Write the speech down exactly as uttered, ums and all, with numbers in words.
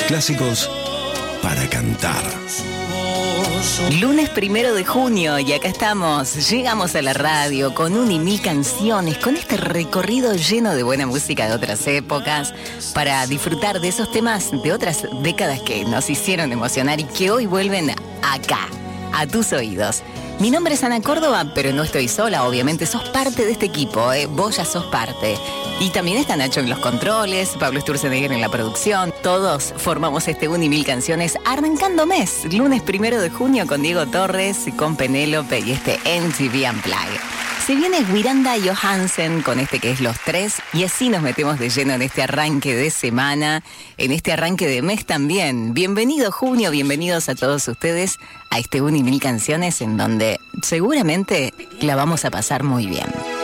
clásicos para cantar. Lunes primero de junio y acá estamos, llegamos a la radio con un y mil canciones, con este recorrido lleno de buena música de otras épocas, para disfrutar de esos temas de otras décadas que nos hicieron emocionar y que hoy vuelven acá, a tus oídos. Mi nombre es Ana Córdoba, pero no estoy sola, obviamente, sos parte de este equipo, ¿eh? Vos ya sos parte. Y también está Nacho en los controles, Pablo Sturzenegger en la producción. Todos formamos este un y mil canciones arrancando mes, lunes primero de junio con Diego Torres, con Penélope y este M T V Unplugged. Se viene Miranda Johansen con este que es Los Tres y así nos metemos de lleno en este arranque de semana, en este arranque de mes también. Bienvenido junio, bienvenidos a todos ustedes a este un y mil canciones en donde seguramente la vamos a pasar muy bien.